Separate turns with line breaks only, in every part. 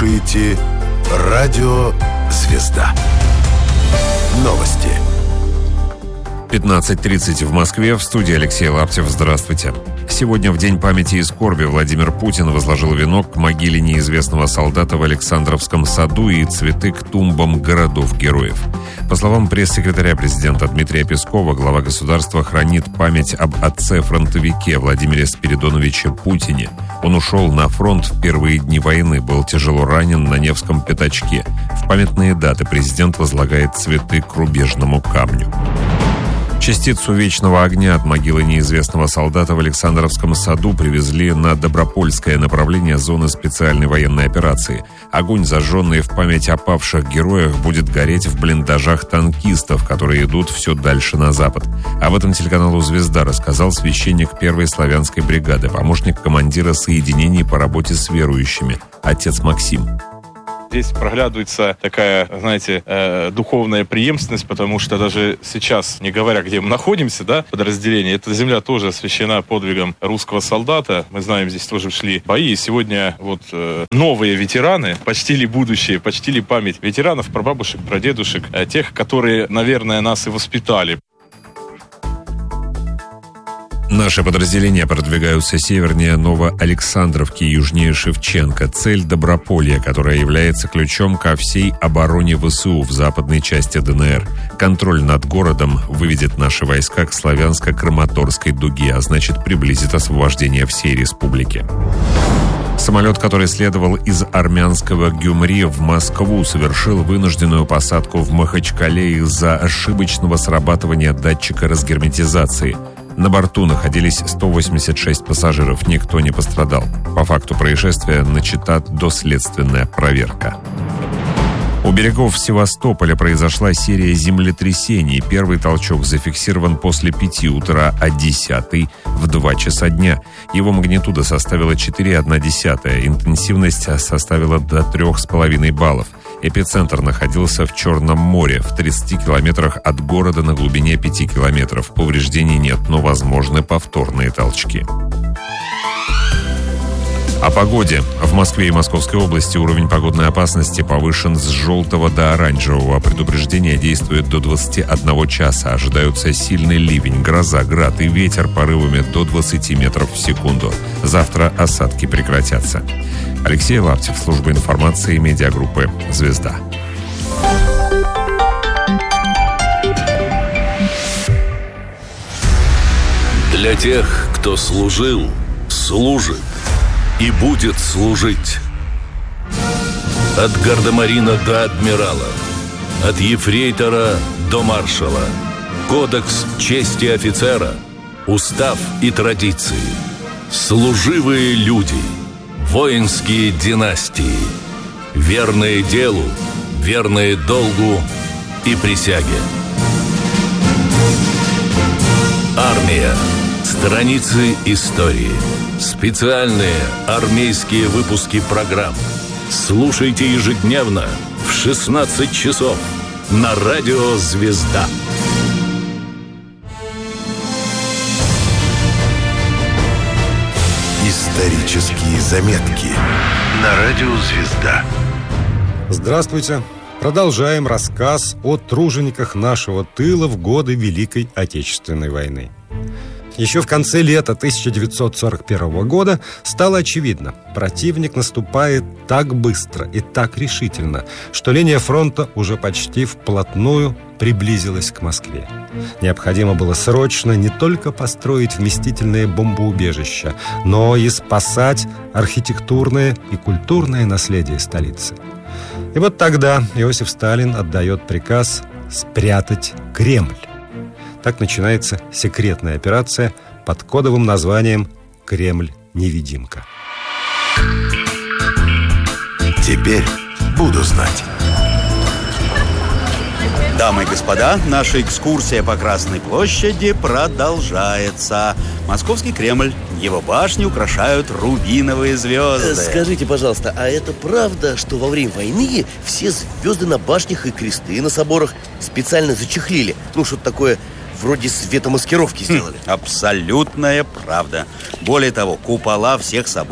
слушаете радио «Звезда». Новости.
15:30 в Москве. В студии Алексей Лаптев. Здравствуйте. Сегодня, в День памяти и скорби, Владимир Путин возложил венок к могиле неизвестного солдата в Александровском саду и цветы к тумбам городов-героев. По словам пресс-секретаря президента Дмитрия Пескова, глава государства хранит память об отце-фронтовике Владимире Спиридоновиче Путине. Он ушел на фронт в первые дни войны, был тяжело ранен на Невском пятачке. В памятные даты президент возлагает цветы к рубежному камню. Частицу вечного огня от могилы неизвестного солдата в Александровском саду привезли на Добропольское направление зоны специальной военной операции. Огонь, зажженный в память о павших героях, будет гореть в блиндажах танкистов, которые идут все дальше на запад. Об этом телеканалу «Звезда» рассказал священник 1-й славянской бригады, помощник командира соединений по работе с верующими, отец Максим.
Здесь проглядывается такая, знаете, духовная преемственность, потому что даже сейчас, не говоря, где мы находимся, да, подразделение, эта земля тоже освящена подвигом русского солдата. Мы знаем, здесь тоже шли бои. И сегодня вот новые ветераны почтили будущее, почтили память ветеранов, прабабушек, прадедушек, тех, которые, наверное, нас и воспитали.
Наши подразделения продвигаются севернее Новоалександровки, южнее Шевченко. Цель Доброполья, которая является ключом ко всей обороне ВСУ в западной части ДНР. Контроль над городом выведет наши войска к Славянско-Краматорской дуге, а значит приблизит освобождение всей республики. Самолет, который следовал из армянского Гюмри в Москву, совершил вынужденную посадку в Махачкале из-за ошибочного срабатывания датчика разгерметизации. На борту находились 186 пассажиров, никто не пострадал. По факту происшествия начата доследственная проверка. У берегов Севастополя произошла серия землетрясений. Первый толчок зафиксирован после 5 утра, а 10-й в 2 часа дня. Его магнитуда составила 4,1, интенсивность составила до 3,5 баллов. Эпицентр находился в Черном море, в 30 километрах от города на глубине 5 километров. Повреждений нет, но возможны повторные толчки. О погоде. В Москве и Московской области уровень погодной опасности повышен с желтого до оранжевого. Предупреждение действует до 21 часа. Ожидаются сильный ливень, гроза, град и ветер порывами до 20 метров в секунду. Завтра осадки прекратятся. Алексей Лаптев, служба информации медиагруппы «Звезда».
Для тех, кто служил, служит и будет служить. От гардемарина до адмирала, от ефрейтора до маршала. Кодекс чести офицера, устав и традиции. Служивые люди, воинские династии, верные делу, верные долгу и присяге. Армия. Страницы истории. Специальные армейские выпуски программ. Слушайте ежедневно в 16 часов на радио «Звезда».
Исторические заметки на радио «Звезда».
Здравствуйте. Продолжаем рассказ о тружениках нашего тыла в годы Великой Отечественной войны. Еще в конце лета 1941 года стало очевидно, противник наступает так быстро и так решительно, что линия фронта уже почти вплотную приблизилась к Москве. Необходимо было срочно не только построить вместительные бомбоубежища, но и спасать архитектурное и культурное наследие столицы. И вот тогда Иосиф Сталин отдает приказ спрятать Кремль. Так начинается секретная операция под кодовым названием «Кремль-невидимка».
Теперь буду знать.
Дамы и господа, наша экскурсия по Красной площади продолжается. Московский Кремль, его башни украшают рубиновые звезды.
Скажите, пожалуйста, а это правда, что во время войны все звезды на башнях и кресты на соборах специально зачехлили? Ну, что-то такое вроде светомаскировки сделали.
Абсолютная правда. Более того, купола всех соборов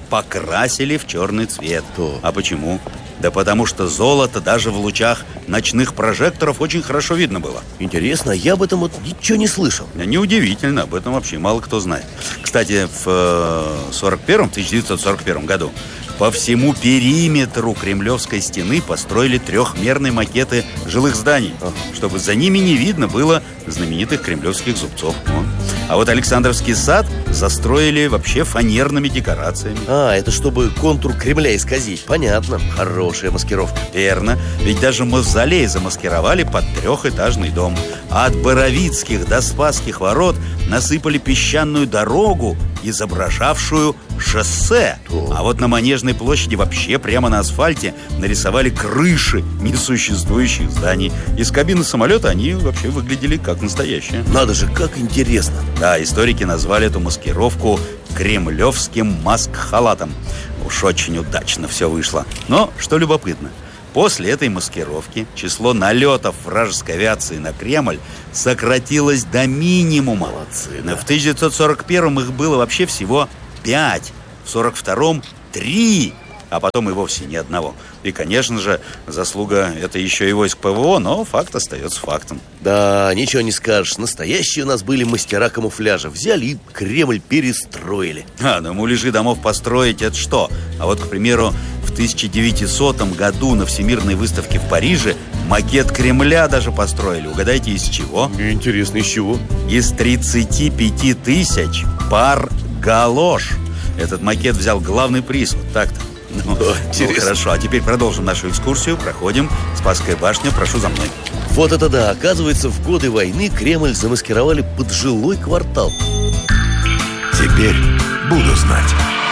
покрасили в черный цвет. А почему? Да потому что золото даже в лучах ночных прожекторов очень хорошо видно было.
Интересно, я об этом вот ничего не слышал.
Неудивительно, об этом вообще мало кто знает. Кстати, в 1941 году по всему периметру Кремлевской стены построили трехмерные макеты жилых зданий, чтобы за ними не видно было знаменитых кремлевских зубцов. А вот Александровский сад застроили вообще фанерными декорациями.
Это чтобы контур Кремля исказить. Понятно, хорошая маскировка.
Верно, ведь даже мавзолей замаскировали под трехэтажный дом. А от Боровицких до Спасских ворот насыпали песчаную дорогу, изображавшую шоссе. А вот на Манежной площади вообще прямо на асфальте нарисовали крыши несуществующих зданий. Из кабины самолета они вообще выглядели как настоящие.
Надо же, как интересно.
Да, историки назвали эту маскировку кремлевским маск-халатом. Уж очень удачно все вышло. Но, что любопытно, после этой маскировки число налетов вражеской авиации на Кремль сократилось до минимума.
Молодцы, да.
В 1941 их было вообще всего 5, в 1942 3, а потом и вовсе ни одного. И, конечно же, заслуга это еще и войск ПВО, но факт остается фактом.
Да, ничего не скажешь. Настоящие у нас были мастера камуфляжа. Взяли и Кремль перестроили.
Да муляжи домов построить — это что? А вот, к примеру, в 1900 году на Всемирной выставке в Париже макет Кремля даже построили. Угадайте, из чего?
Интересно, из чего?
Из 35 тысяч пар галош. Этот макет взял главный приз. Вот так-то. Ну, хорошо, а теперь продолжим нашу экскурсию. Проходим. Спасская башня, прошу за мной.
Вот это да, оказывается, в годы войны Кремль замаскировали под жилой квартал.
Теперь буду знать.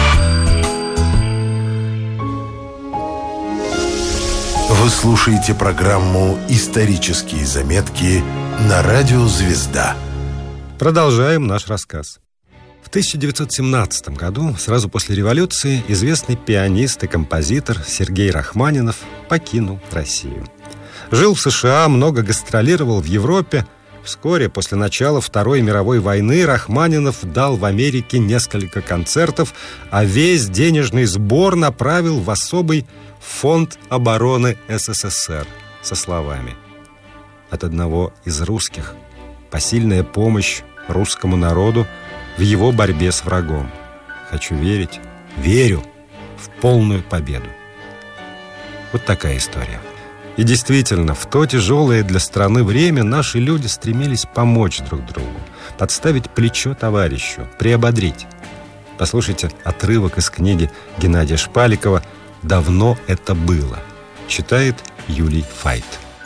Вы слушаете программу «Исторические заметки» на радио «Звезда».
Продолжаем наш рассказ. В 1917 году, сразу после революции, известный пианист и композитор Сергей Рахманинов покинул Россию. Жил в США, много гастролировал в Европе. Вскоре после начала Второй мировой войны Рахманинов дал в Америке несколько концертов, а весь денежный сбор направил в особый фонд обороны СССР со словами: «От одного из русских посильная помощь русскому народу в его борьбе с врагом. Хочу верить, верю в полную победу». Вот такая история. И действительно, в то тяжелое для страны время наши люди стремились помочь друг другу, подставить плечо товарищу, приободрить. Послушайте отрывок из книги Геннадия Шпаликова «Давно это было». Читает Юлий Файт.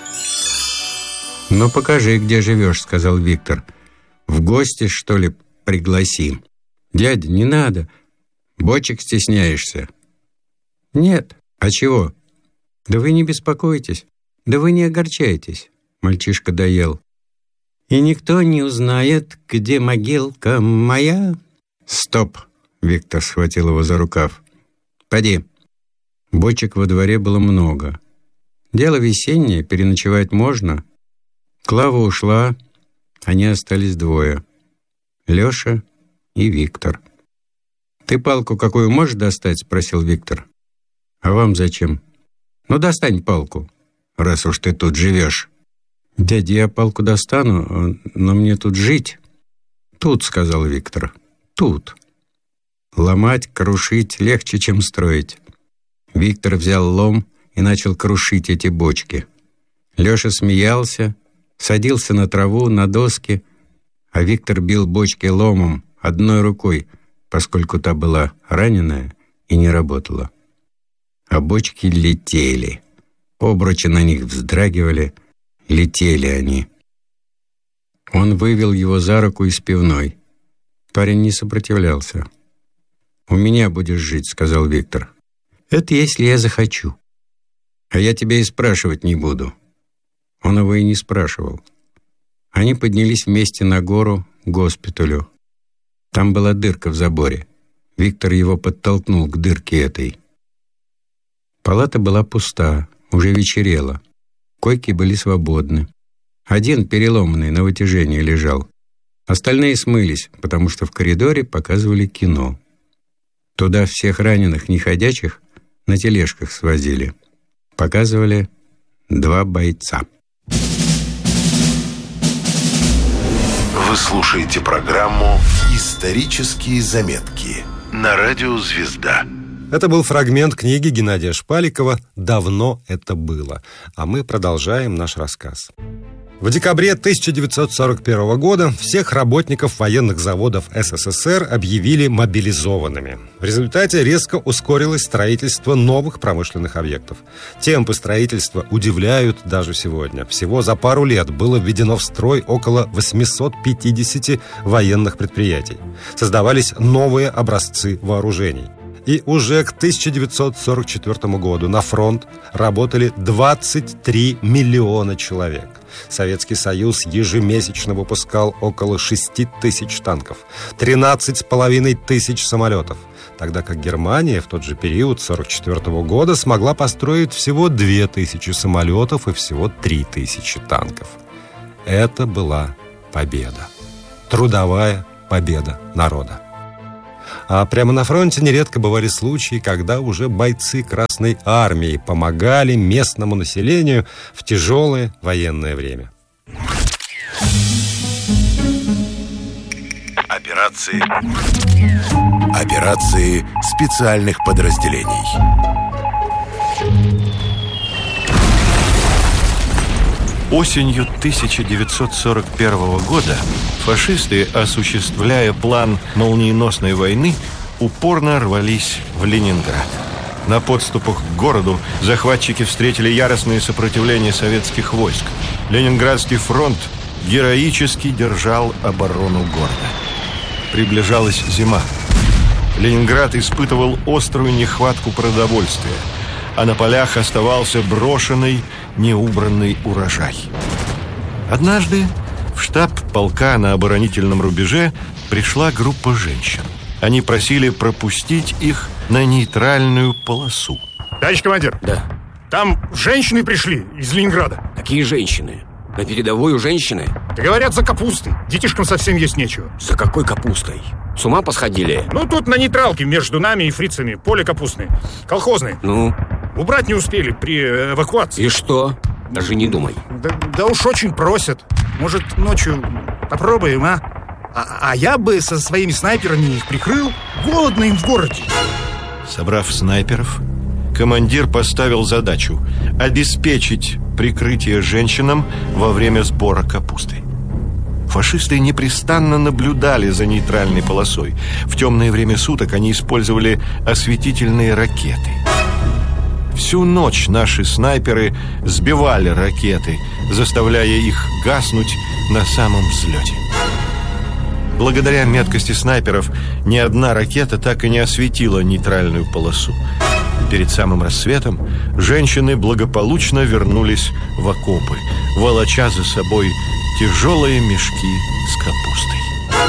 «Ну, покажи, где живешь», — сказал Виктор. «В гости, что ли, пригласим?» «Дядя, не надо. Бочек стесняешься». «Нет. А чего?» «Да вы не беспокойтесь. Да вы не огорчайтесь». Мальчишка доел. «И никто не узнает, где могилка моя». «Стоп!» — Виктор схватил его за рукав. «Поди». Бочек во дворе было много. Дело весеннее, переночевать можно. Клава ушла, они остались двое. Леша и Виктор. «Ты палку какую можешь достать?» — спросил Виктор. «А вам зачем?» «Ну, достань палку, раз уж ты тут живешь». «Дядя, я палку достану, но мне тут жить». «Тут», — сказал Виктор, — «тут». Ломать, крушить легче, чем строить. Виктор взял лом и начал крушить эти бочки. Леша смеялся, садился на траву, на доски, а Виктор бил бочки ломом одной рукой, поскольку та была раненая и не работала. А бочки летели. Обручи на них вздрагивали, летели они. Он вывел его за руку из пивной. Парень не сопротивлялся. «У меня будешь жить», — сказал Виктор. «Это если я захочу. А я тебя и спрашивать не буду». Он его и не спрашивал. Они поднялись вместе на гору к госпиталю. Там была дырка в заборе. Виктор его подтолкнул к дырке этой. Палата была пуста, уже вечерело. Койки были свободны. Один переломанный на вытяжении лежал. Остальные смылись, потому что в коридоре показывали кино. Туда всех раненых неходячих на тележках свозили. Показывали 2 бойца.
Вы слушаете программу «Исторические заметки» на радио «Звезда».
Это был фрагмент книги Геннадия Шпаликова «Давно это было». А мы продолжаем наш рассказ. В декабре 1941 года всех работников военных заводов СССР объявили мобилизованными. В результате резко ускорилось строительство новых промышленных объектов. Темпы строительства удивляют даже сегодня. Всего за пару лет было введено в строй около 850 военных предприятий. Создавались новые образцы вооружений. И уже к 1944 году на фронт работали 23 миллиона человек. Советский Союз ежемесячно выпускал около 6 тысяч танков, 13,5 тысяч самолетов, тогда как Германия в тот же период 1944 года смогла построить всего 2000 самолетов и всего 3000 танков. Это была победа. Трудовая победа народа. А прямо на фронте нередко бывали случаи, когда уже бойцы Красной Армии помогали местному населению в тяжелое военное время.
Операции специальных подразделений.
Осенью 1941 года фашисты, осуществляя план молниеносной войны, упорно рвались в Ленинград. На подступах к городу захватчики встретили яростное сопротивление советских войск. Ленинградский фронт героически держал оборону города. Приближалась зима. Ленинград испытывал острую нехватку продовольствия, а на полях оставался брошенный, неубранный урожай. Однажды в штаб полка на оборонительном рубеже пришла группа женщин. Они просили пропустить их на нейтральную полосу.
Товарищ командир,
да.
Там женщины пришли из Ленинграда.
Какие женщины? На передовую женщины?
Да говорят, за капустой. Детишкам совсем есть нечего.
За какой капустой? С ума посходили?
Ну, тут на нейтралке между нами и фрицами поле капустное. Колхозное.
Ну?
Убрать не успели при эвакуации.
И что? Даже не думай.
Да уж очень просят. Может, ночью попробуем, а? А я бы со своими снайперами их прикрыл. Голодно им в городе.
Собрав снайперов, командир поставил задачу обеспечить прикрытие женщинам во время сбора капусты. Фашисты непрестанно наблюдали за нейтральной полосой. В темное время суток они использовали осветительные ракеты. Всю ночь наши снайперы сбивали ракеты, заставляя их гаснуть на самом взлете. Благодаря меткости снайперов ни одна ракета так и не осветила нейтральную полосу. Перед самым рассветом женщины благополучно вернулись в окопы, волоча за собой тяжелые мешки с капустой.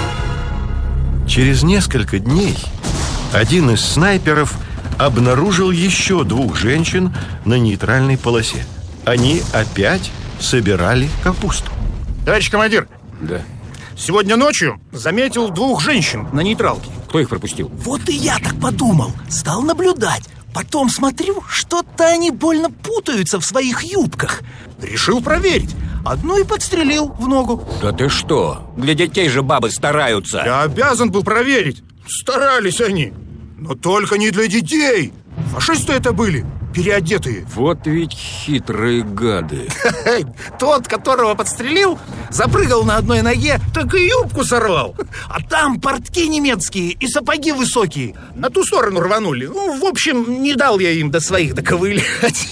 Через несколько дней один из снайперов обнаружил еще 2 женщин на нейтральной полосе. Они опять собирали капусту.
Товарищ командир.
Да.
Сегодня ночью заметил 2 женщин на нейтралке.
Кто их пропустил?
Вот и я так подумал. Стал наблюдать. Потом смотрю, что-то они больно путаются в своих юбках.
Решил проверить. Одну и подстрелил в ногу.
Да ты что? Для детей же бабы стараются.
Я обязан был проверить. Старались они. Но только не для детей. Фашисты это были, переодетые.
Вот ведь хитрые гады.
Тот, которого подстрелил, запрыгал на одной ноге, так и юбку сорвал. А там портки немецкие и сапоги высокие. На ту сторону рванули. Ну, в общем, не дал я им до своих доковылять.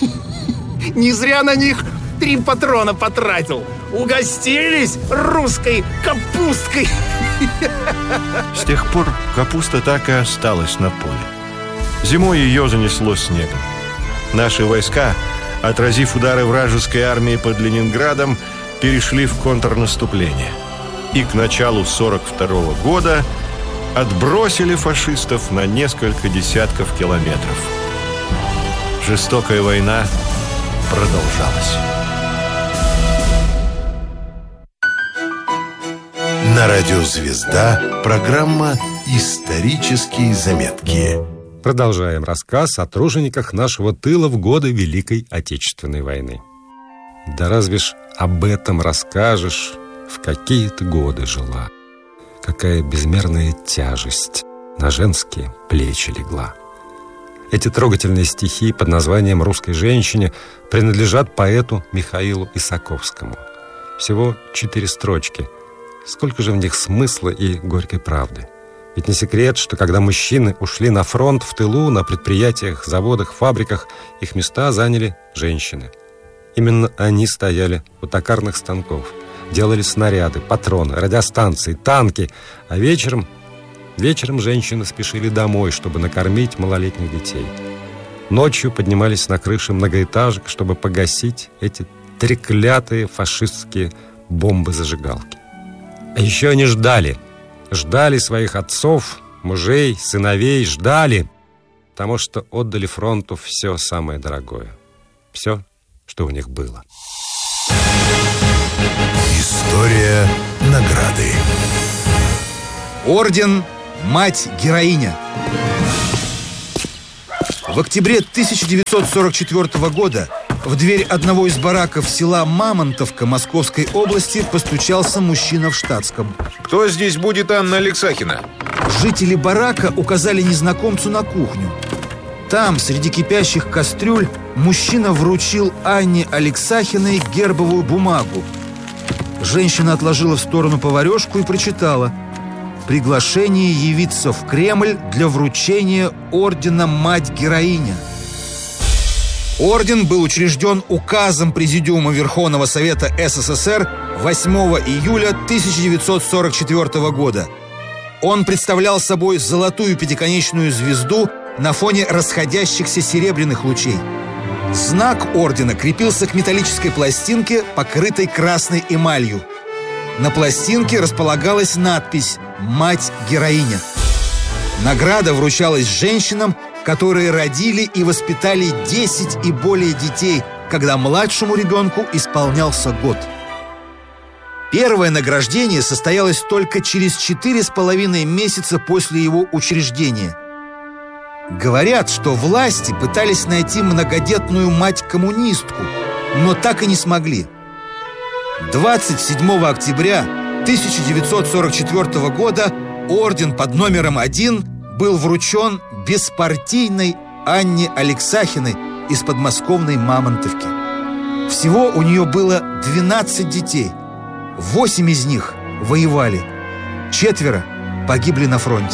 Не зря на них 3 патрона потратил. Угостились русской капусткой.
С тех пор капуста так и осталась на поле. Зимой ее занесло снегом. Наши войска, отразив удары вражеской армии под Ленинградом, перешли в контрнаступление. И к началу 1942 года отбросили фашистов на несколько десятков километров. Жестокая война продолжалась.
На радио «Звезда» программа Исторические заметки.
Продолжаем рассказ о тружениках нашего тыла в годы Великой Отечественной войны. Да разве ж об этом расскажешь, в какие ты годы жила? Какая безмерная тяжесть на женские плечи легла. Эти трогательные стихи под названием «Русской женщине» принадлежат поэту Михаилу Исаковскому. Всего 4 строчки. Сколько же в них смысла и горькой правды. Ведь не секрет, что когда мужчины ушли на фронт, в тылу, на предприятиях, заводах, фабриках, их места заняли женщины. Именно они стояли у токарных станков, делали снаряды, патроны, радиостанции, танки, а вечером женщины спешили домой, чтобы накормить малолетних детей. Ночью поднимались на крыши многоэтажек, чтобы погасить эти треклятые фашистские бомбы-зажигалки. А еще они ждали своих отцов, мужей, сыновей, ждали, потому что отдали фронту все самое дорогое, все, что у них было.
История награды.
Орден «Мать-героиня». В октябре 1944 года в дверь одного из бараков села Мамонтовка Московской области постучался мужчина в штатском.
Кто здесь будет Анна Алексахина?
Жители барака указали незнакомцу на кухню. Там, среди кипящих кастрюль, мужчина вручил Анне Алексахиной гербовую бумагу. Женщина отложила в сторону поварешку и прочитала: «Приглашение явиться в Кремль для вручения ордена «Мать-героиня». Орден был учрежден указом Президиума Верховного Совета СССР 8 июля 1944 года. Он представлял собой золотую пятиконечную звезду на фоне расходящихся серебряных лучей. Знак ордена крепился к металлической пластинке, покрытой красной эмалью. На пластинке располагалась надпись «Мать-героиня». Награда вручалась женщинам, которые родили и воспитали 10 и более детей, когда младшему ребенку исполнялся год. Первое награждение состоялось только через 4,5 месяца после его учреждения. Говорят, что власти пытались найти многодетную мать-коммунистку, но так и не смогли. 27 октября 1944 года орден под номером 1 был вручен беспартийной Анне Алексахиной из подмосковной Мамонтовки. Всего у нее было 12 детей. 8 из них воевали, 4 погибли на фронте.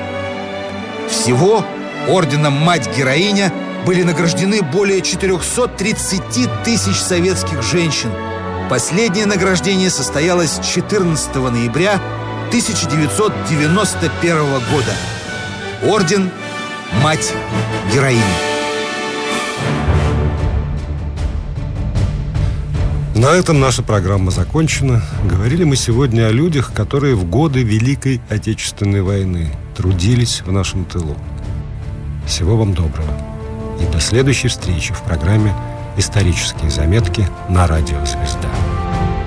Всего орденом «Мать-героиня» были награждены более 430 тысяч советских женщин. Последнее награждение состоялось 14 ноября 1991 года. Орден «Мать-героиня».
На этом наша программа закончена. Говорили мы сегодня о людях, которые в годы Великой Отечественной войны трудились в нашем тылу. Всего вам доброго. И до следующей встречи в программе «Исторические заметки» на радио «Звезда».